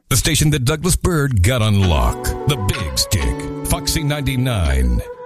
The station that Douglas Byrd got on lock. The Big Stick. Foxy 99.